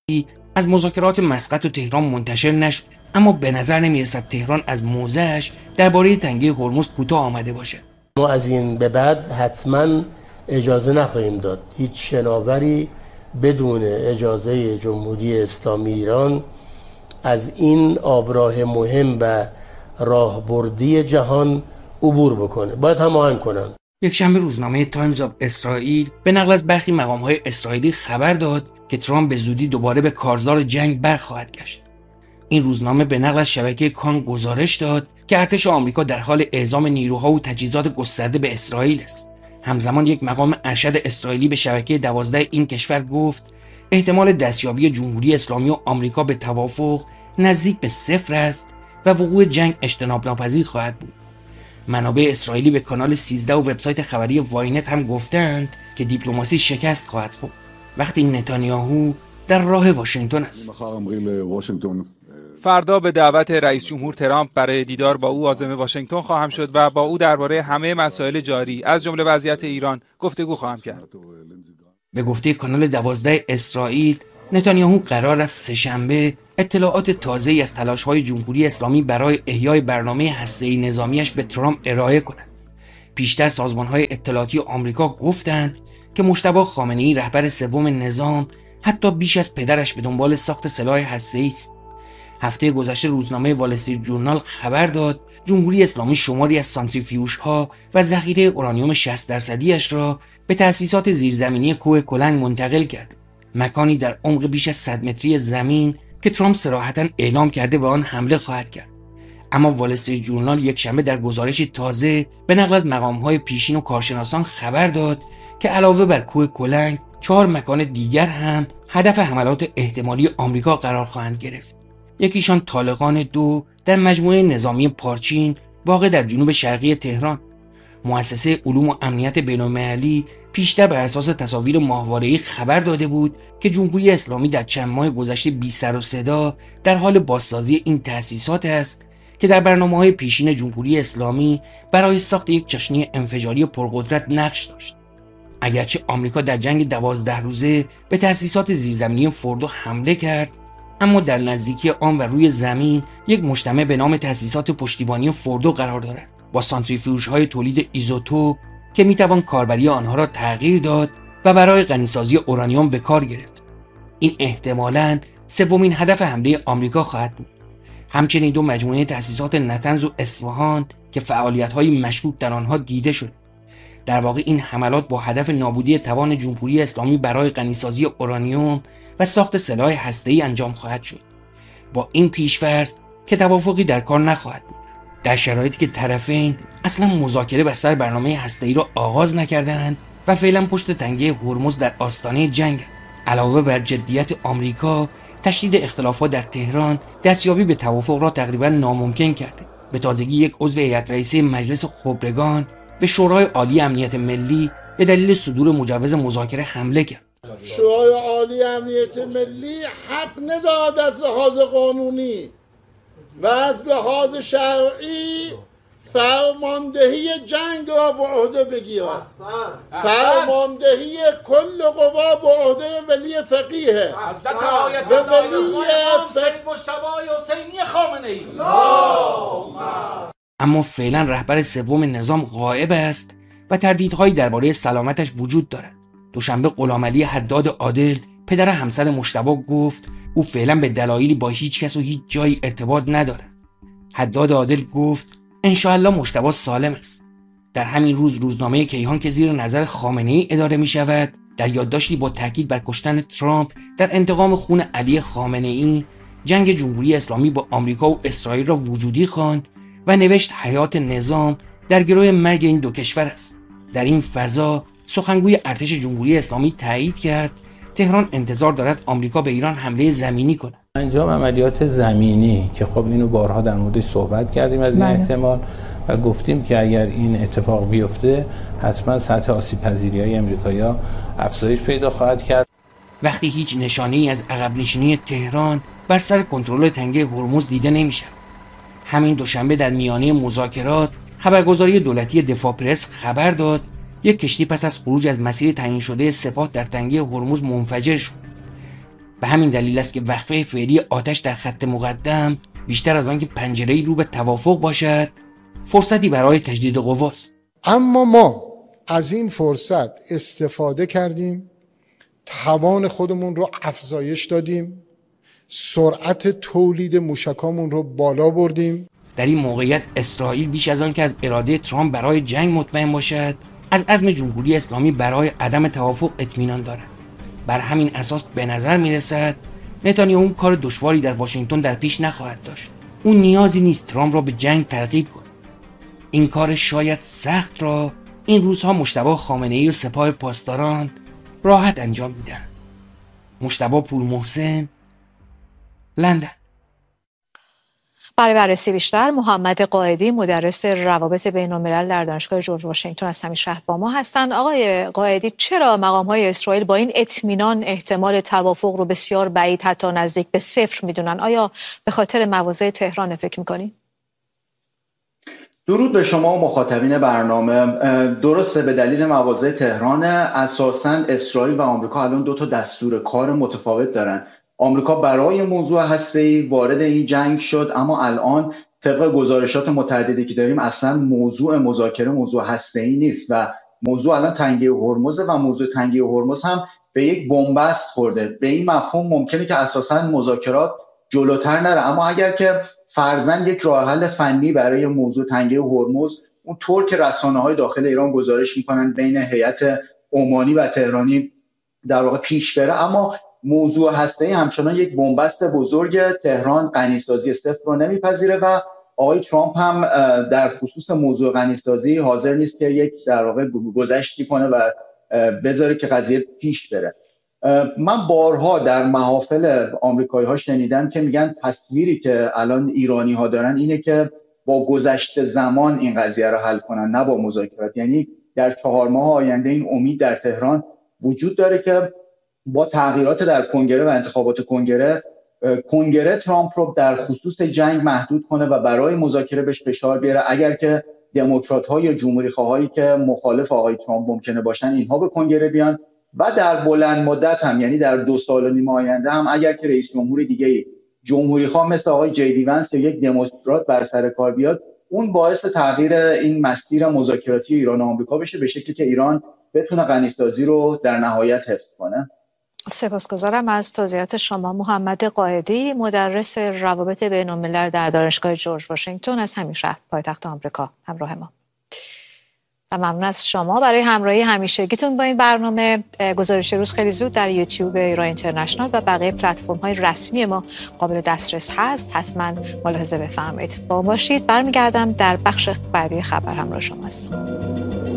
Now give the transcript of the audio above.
از مذاکرات مسقط و تهران منتشر نشد، اما به نظر نمیرسد تهران از موضعش درباره تنگه هرمز کوتاه آمده باشد. ما از این به بعد حتما اجازه نخواهیم داد هیچ شناوری بدون اجازه جمهوری اسلامی ایران از این آبراه مهم و راهبردی جهان عبور بکنه. باید هماهنگ کنن. یکشنبه روزنامه تایمز آف اسرائیل به نقل از برخی مقام‌های اسرائیلی خبر داد که ترامپ به زودی دوباره به کارزار جنگ برخواهد گشت. این روزنامه به نقل از شبکه کان گزارش داد که ارتش آمریکا در حال اعزام نیروها و تجهیزات گسترده به اسرائیل است. همزمان یک مقام ارشد اسرائیلی به شبکه 12 این کشور گفت احتمال دستیابی جمهوری اسلامی و آمریکا به توافق نزدیک به صفر است و وقوع جنگ اجتناب ناپذیر خواهد بود. منابع اسرائیلی به کانال 13 و وبسایت خبری واینت هم گفتند که دیپلماسی شکست خواهد خورد وقتی نتانیاهو در راه واشنگتن است. فردا به دعوت رئیس جمهور ترامپ برای دیدار با او عازم واشنگتن خواهم شد و با او درباره همه مسائل جاری از جمله وضعیت ایران گفتگو خواهم کرد. به گفته کانال 12 اسرائیل، نتانیاهو قرار است سه‌شنبه اطلاعات تازه‌ای از تلاش‌های جمهوری اسلامی برای احیای برنامه هسته‌ای نظامیش به ترامپ ارائه کند. پیشتر سازمان‌های اطلاعاتی آمریکا گفتند که مجتبی خامنه‌ای رهبر سوم نظام حتی بیش از پدرش به دنبال ساخت سلاح هسته‌ای است. هفته گذشته روزنامه وال استریت ژورنال خبر داد جمهوری اسلامی شماری از سانتریفیوژها و ذخیره اورانیوم 60% را به تأسیسات زیرزمینی کوه کلنگ منتقل کرد. مکانی در عمق بیش از 100 متری زمین که ترامپ صراحتاً اعلام کرده به آن حمله خواهد کرد. اما وال استریت ژورنال یکشنبه در گزارش تازه به نقل از مقام‌های پیشین و کارشناسان خبر داد که علاوه بر کوه کلنگ 4 مکان دیگر هم هدف حملات احتمالی آمریکا قرار خواهند گرفت. یکیشان طالقان 2 در مجموعه نظامی پارچین واقع در جنوب شرقی تهران. مؤسسه علوم و امنیت بین‌المللی پیشتر بر اساس تصاویر ماهواره‌ای خبر داده بود که جمهوری اسلامی در چند ماه گذشته بی سر و صدا در حال بازسازی این تأسیسات است که در برنامه‌های پیشین جمهوری اسلامی برای ساخت یک چاشنی انفجاری پرقدرت نقش داشت. اگرچه آمریکا در جنگ 12 روزه به تأسیسات زیرزمینی فوردو حمله کرد، اما در نزدیکی آن و روی زمین یک مجتمع به نام تأسیسات پشتیبانی فوردو قرار دارد با سانتریفیوژهای تولید ایزوتوپ که میتوان کاربری آنها را تغییر داد و برای غنیسازی اورانیوم به کار گرفت. این احتمالاً سومین هدف حمله آمریکا خواهد بود. همچنین 2 مجموعه تأسیسات نطنز و اصفهان که فعالیت‌های مشکوک در آنها دیده شد. در واقع این حملات با هدف نابودی توان جمهوری اسلامی برای غنیسازی اورانیوم و ساخت سلاح هسته‌ای انجام خواهد شد. با این پیش‌فرض که توافقی در کار نخواهد بود، در شرایطی که طرفین اصلا مذاکره بر سر برنامه هسته‌ای را آغاز نکردند و فعلا پشت تنگه هرمز در آستانه جنگ. علاوه بر جدیت آمریکا، تشدید اختلافات در تهران دستیابی به توافق را تقریبا ناممکن کرده. به تازگی یک عضو هیئت رئیسه مجلس خبرگان به شورای عالی امنیت ملی به دلیل صدور مجوز مذاکره حمله کرد. شورای عالی امنیت ملی حق نداد از لحاظ قانونی و از لحاظ شرعی فرماندهی جنگ را به عهده بگیرد. فرماندهی کل قوا به عهده ولی فقیه و ولی سید مجتبی حسینی خامنه‌ای. اما فعلا رهبر سوم نظام غائب است و تردیدهایی درباره سلامتش وجود دارد. دوشنبه غلامعلی حداد عادل پدر همسر مجتبی گفت او فعلا به دلایلی با هیچ کس و هیچ جایی ارتباط ندارد. حداد عادل گفت انشاءالله مجتبی سالم است. در همین روز روزنامه کیهان که زیر نظر خامنه‌ای اداره می شود در یادداشتی با تاکید بر کشتن ترامپ در انتقام خون علی خامنه‌ای جنگ جمهوری اسلامی با آمریکا و اسرائیل را وجودی خواند و نوشت حیات نظام در گروه مرگ این 2 کشور است. در این فضا سخنگوی ارتش جمهوری اسلامی تایید کرد تهران انتظار دارد آمریکا به ایران حمله زمینی کند. انجام عملیات زمینی که خب اینو بارها در موردش صحبت کردیم از این احتمال و گفتیم که اگر این اتفاق بیفته حتما سطح آسیب پذیری‌های آمریکایی‌ها افزایش پیدا خواهد کرد. وقتی هیچ نشانه‌ای از عقب نشینی تهران بر سر کنترل تنگه هرمز دیده نمی‌شود. همین دوشنبه در میانه مذاکرات خبرگزاری دولتی دفاع پرس خبر داد یک کشتی پس از خروج از مسیر تعیین شده سپاه در تنگه هرمز منفجر شد. به همین دلیل است که وقفه فعلی آتش در خط مقدم بیشتر از آن که پنجره‌ای رو به توافق باشد، فرصتی برای تجدید قواست. اما ما از این فرصت استفاده کردیم، توان خودمون رو افزایش دادیم، سرعت تولید موشکامون رو بالا بردیم. در این موقعیت اسرائیل بیش از آن که از اراده ترامپ برای جنگ مطمئن باشد، از عزم جمهوری اسلامی برای عدم توافق اطمینان دارد. بر همین اساس به نظر میرسد نتانیاهو کار دشواری در واشنگتن در پیش نخواهد داشت. اون نیازی نیست ترامپ را به جنگ ترغیب کند. این کار شاید سخت را این روزها مجتبی خامنه‌ای و سپاه پاسداران راحت انجام میدن. مجتبی پورمحسن، لندن. برای بررسی بیشتر محمد قائدی مدرس روابط بین‌الملل در دانشگاه جورج واشنگتن از همین شهر با ما هستند. آقای قائدی، چرا مقام‌های اسرائیل با این اطمینان احتمال توافق رو بسیار بعید حتی نزدیک به صفر میدونن؟ آیا به خاطر مواضع تهران فکر می‌کنی؟ درود به شما و مخاطبین برنامه. درسته، به دلیل مواضع تهران. اساساً اسرائیل و آمریکا الان دو تا دستور کار متفاوت دارن. آمریکا برای موضوع هسته‌ای وارد این جنگ شد، اما الان طبق گزارشات متعددی که داریم اصلا موضوع مذاکره موضوع هسته‌ای نیست و موضوع الان تنگه هرمز و موضوع تنگه هرمز هم به یک بنبست خورده. به این مفهوم ممکنه که اساسا مذاکرات جلوتر نره، اما اگر که فرضاً یک راه حل فنی برای موضوع تنگه هرمز، اون طور که رسانه‌های داخل ایران گزارش می‌کنن بین هیئت عمانی و تهرانی در واقع پیش بره، اما موضوع هسته‌ای همچنان یک بنبست بزرگ. تهران غنیسازی صفر رو نمیپذیره و آقای ترامپ هم در خصوص موضوع غنیسازی حاضر نیست که یک در واقع گذشتی کنه و بذاره که قضیه پیش بره. من بارها در محافل آمریکایی‌ها شنیدم که میگن تصویری که الان ایرانی‌ها دارن اینه که با گذشت زمان این قضیه رو حل کنن، نه با مذاکرات. یعنی در 4 ماه آینده این امید در تهران وجود داره که با تغییرات در کنگره و انتخابات کنگره ترامپ رو در خصوص جنگ محدود کنه و برای مذاکره بهش فشار بیاره. اگر که دموکرات‌ها یا جمهوری‌خواهایی که مخالف آقای ترامپ ممکنه باشن اینها به کنگره بیان و در بلند مدت هم، یعنی در 2 سال و نیم آینده هم، اگر که رئیس جمهور دیگه‌ای جمهوری‌خواه مثل آقای جی دی ونس یا یک دموکرات بر سر کار بیاد، اون باعث تغییر این مسیر مذاکراتی ایران و آمریکا بشه به شکلی که ایران بتونه غنیسازی رو در نهایت حفظ کنه. سپاسگزارم از توضیحات شما محمد قائدی، مدرس روابط بین‌الملل در دانشگاه جورج واشنگتن از همین شهر پایتخت آمریکا همراه ما. و ممنون از شما برای همراهی همیشگیتون با این برنامه. گزارش روز خیلی زود در یوتیوب ایران اینترنشنال و بقیه پلتفرم‌های رسمی ما قابل دسترس هست، حتما ملاحظه بفرمایید. با ما باشید. برمیگردم در بخش بعدی خبر همراه شما هستم.